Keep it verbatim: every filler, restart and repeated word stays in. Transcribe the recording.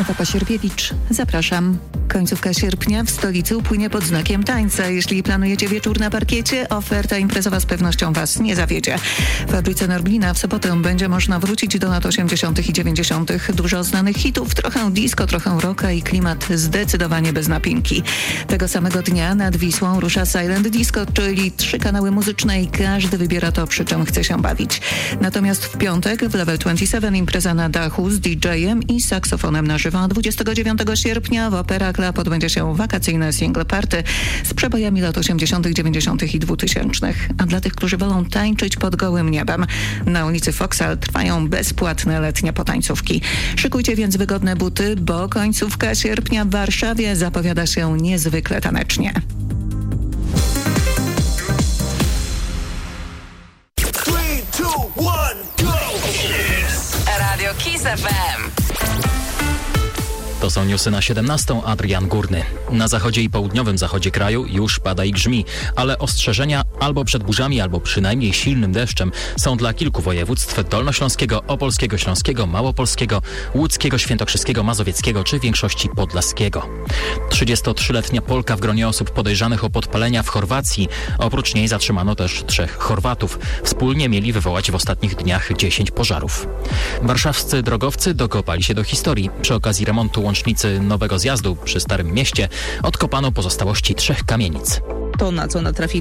Ewa Pasierbiewicz, zapraszam. Końcówka sierpnia w stolicy upłynie pod znakiem tańca. Jeśli planujecie wieczór na parkiecie, oferta imprezowa z pewnością Was nie zawiedzie. W fabryce Norblina w sobotę będzie można wrócić do lat osiemdziesiątych i dziewięćdziesiątych. Dużo znanych hitów, trochę disco, trochę rocka i klimat zdecydowanie bez napinki. Tego samego dnia nad Wisłą rusza Silent Disco, czyli trzy kanały muzyczne i każdy wybiera to, przy czym chce się bawić. Natomiast w piątek w Level dwadzieścia siedem impreza na dachu z didżejem i saksofonem na żywo. dwudziestego dziewiątego sierpnia w Opera Club odbędzie się wakacyjne single party z przebojami lat osiemdziesiątych, dziewięćdziesiątych i dwutysięcznych. A dla tych, którzy wolą tańczyć pod gołym niebem, na ulicy Foksal trwają bezpłatne letnie potańcówki. Szykujcie więc wygodne buty, bo końcówka sierpnia w Warszawie zapowiada się niezwykle tanecznie. Radio Kiss F M. To są newsy na siedemnastą. Adrian Górny. Na zachodzie i południowym zachodzie kraju już pada i grzmi, ale ostrzeżenia albo przed burzami, albo przynajmniej silnym deszczem są dla kilku województw: dolnośląskiego, opolskiego, śląskiego, małopolskiego, łódzkiego, świętokrzyskiego, mazowieckiego czy większości podlaskiego. trzydziestotrzyletnia Polka w gronie osób podejrzanych o podpalenia w Chorwacji. Oprócz niej zatrzymano też trzech Chorwatów. Wspólnie mieli wywołać w ostatnich dniach dziesięć pożarów. Warszawscy drogowcy dokopali się do historii. Przy okazji remontu łącznicy Nowego Zjazdu przy Starym Mieście odkopano pozostałości trzech kamienic. To, na co natrafili